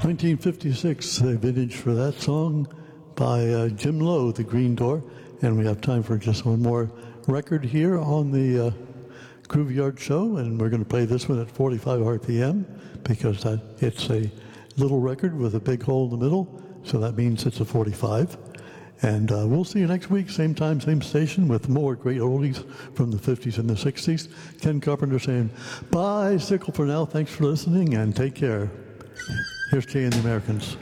1956, a vintage for that song by Jim Lowe, The Green Door. And we have time for just one more record here on the Groove Yard Show. And we're going to play this one at 45 RPM because it's a little record with a big hole in the middle. So that means it's a 45. And we'll see you next week, same time, same station, with more great oldies from the 50s and the 60s. Ken Carpenter saying bicycle for now. Thanks for listening and take care. Here's Kay and the Americans.